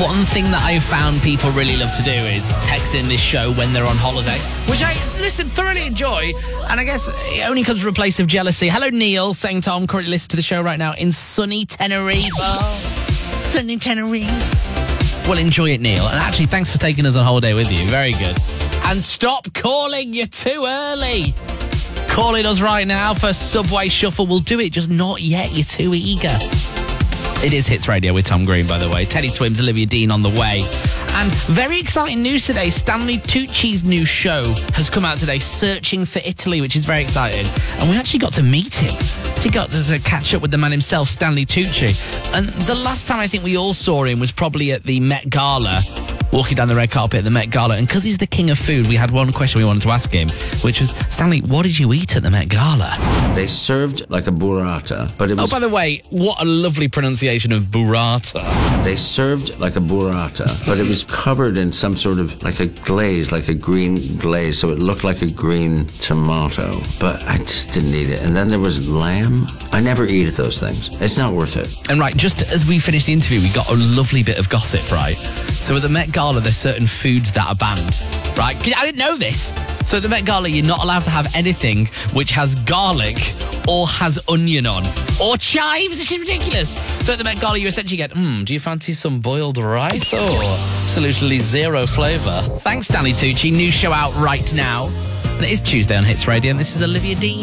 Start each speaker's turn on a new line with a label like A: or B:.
A: one thing that I've found people really love to do is text in this show when they're on holiday, which I, thoroughly enjoy. And I guess it only comes from a place of jealousy. Hello, Neil, saying Tom, currently listening to the show right now in sunny Tenerife. Sunny Tenerife. Well, enjoy it, Neil. And actually, thanks for taking us on holiday with you. Very good. And stop calling. You're too early. Calling us right now for Subway Shuffle. We'll do it, just not yet. You're too eager. It is Hits Radio with Tom Green, by the way. Teddy Swims, Olivia Dean on the way. And very exciting news today. Stanley Tucci's new show has come out today, Searching for Italy, which is very exciting. And we actually got to meet him. We got to catch up with the man himself, Stanley Tucci. And the last time I think we all saw him was probably at the Met Gala, walking down the red carpet at the Met Gala. And because he's the king of food, we had one question we wanted to ask him, which was, Stanley, what did you eat at the Met Gala?
B: They served like a burrata, but it was...
A: Oh, by the way, what a lovely pronunciation of burrata.
B: They served like a burrata, but it was covered in some sort of, like a glaze, like a green glaze, so it looked like a green tomato. But I just didn't eat it. And then there was lamb. I never eat those things. It's not worth it.
A: And right, just as we finished the interview, we got a lovely bit of gossip, right? So at the Met Gala, there's certain foods that are banned, right? I didn't know this. So at the Met Gala, you're not allowed to have anything which has garlic or has onion on. Or chives, which is ridiculous. So at the Met Gala, you essentially get, do you fancy some boiled rice? Or absolutely zero flavour. Thanks, Stanley Tucci. New show out right now. And it is Tuesday on Hits Radio, and this is Olivia Dean.